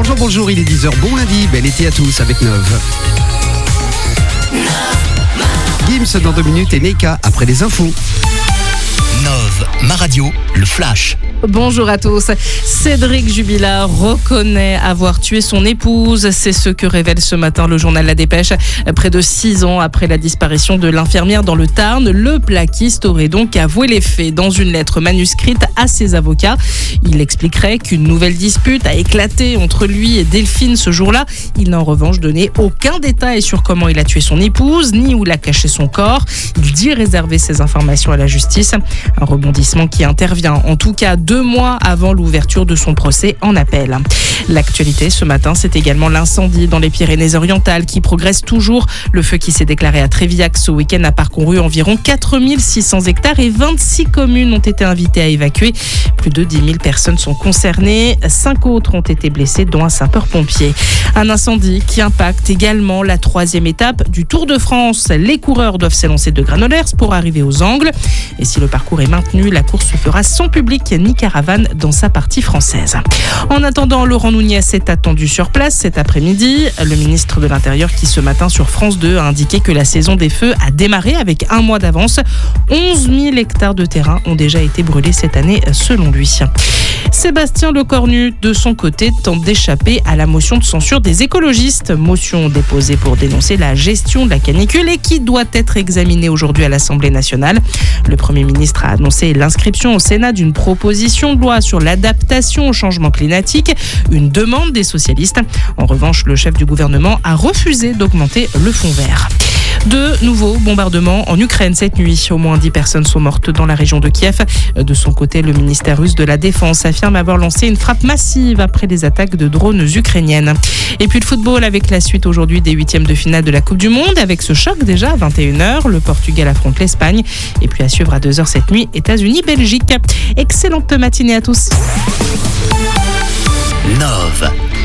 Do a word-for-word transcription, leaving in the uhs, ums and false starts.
Bonjour, bonjour, il est dix heures, bon lundi, bel été à tous avec Nov. Gims dans deux minutes et Neka après les infos. Nov, ma radio, le flash. Bonjour à tous. Cédric Jubilard reconnaît avoir tué son épouse. C'est ce que révèle ce matin le journal La Dépêche. Près de six ans après la disparition de l'infirmière dans le Tarn, le plaquiste aurait donc avoué les faits dans une lettre manuscrite à ses avocats. Il expliquerait qu'une nouvelle dispute a éclaté entre lui et Delphine ce jour-là. Il n'a en revanche donné aucun détail sur comment il a tué son épouse, ni où il a caché son corps. Il dit réserver ces informations à la justice. Un rebondissement qui intervient en tout cas deux mois avant l'ouverture de son procès en appel. L'actualité ce matin, c'est également l'incendie dans les Pyrénées-Orientales qui progresse toujours. Le feu qui s'est déclaré à Trévillac ce week-end a parcouru environ quatre mille six cents hectares et vingt-six communes ont été invitées à évacuer. Plus de dix mille personnes sont concernées. Cinq autres ont été blessées, dont un sapeur-pompier. Un incendie qui impacte également la troisième étape du Tour de France. Les coureurs doivent s'élancer de Granollers pour arriver aux Angles. Et si le parcours est maintenu, la course se fera sans public ni caravane dans sa partie française. En attendant, Laurent Nunez est attendu sur place cet après-midi. Le ministre de l'Intérieur qui ce matin sur France deux a indiqué que la saison des feux a démarré avec un mois d'avance. onze mille hectares de terrain ont déjà été brûlés cette année selon lui. Sébastien Lecornu, de son côté, tente d'échapper à la motion de censure des écologistes. Motion déposée pour dénoncer la gestion de la canicule et qui doit être examinée aujourd'hui à l'Assemblée nationale. Le Premier ministre a annoncé l'inscription au Sénat d'une proposition de loi sur l'adaptation au changement climatique, une demande des socialistes. En revanche, le chef du gouvernement a refusé d'augmenter le fonds vert. De nouveaux bombardements en Ukraine cette nuit. Au moins dix personnes sont mortes dans la région de Kiev. De son côté, le ministère russe de la Défense affirme avoir lancé une frappe massive après les attaques de drones ukrainiennes. Et puis le football avec la suite aujourd'hui des huitièmes de finale de la Coupe du Monde. Avec ce choc déjà à vingt et une heures, le Portugal affronte l'Espagne. Et puis à suivre à deux heures cette nuit, États-Unis-Belgique. Excellente matinée à tous. Nov,